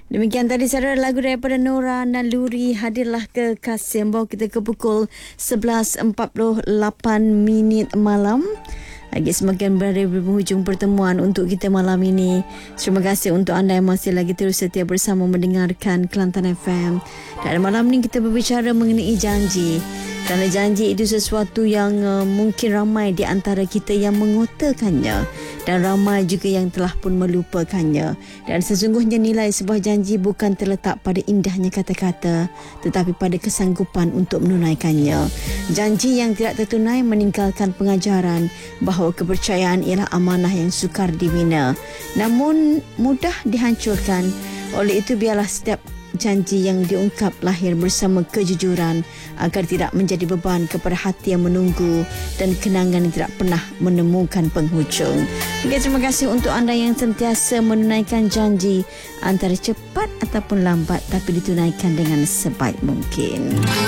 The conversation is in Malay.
Demikian tadi saudara lagu daripada Nora Naluri hadirlah ke Kasih membawa kita ke pukul 11.48 malam. Lagi semakin berada di penghujung pertemuan untuk kita malam ini. Terima kasih untuk anda yang masih lagi terus setia bersama mendengarkan Kelantan FM. Dan malam ini kita berbicara mengenai janji. Kerana janji itu sesuatu yang mungkin ramai di antara kita yang mengotakannya dan ramai juga yang telah pun melupakannya. Dan sesungguhnya nilai sebuah janji bukan terletak pada indahnya kata-kata tetapi pada kesanggupan untuk menunaikannya. Janji yang tidak tertunai meninggalkan pengajaran bahawa kepercayaan ialah amanah yang sukar dibina namun mudah dihancurkan. Oleh itu biarlah setiap janji yang diungkap lahir bersama kejujuran agar tidak menjadi beban kepada hati yang menunggu dan kenangan yang tidak pernah menemukan penghujung. Okay, terima kasih untuk anda yang sentiasa menunaikan janji antara cepat ataupun lambat tapi ditunaikan dengan sebaik mungkin.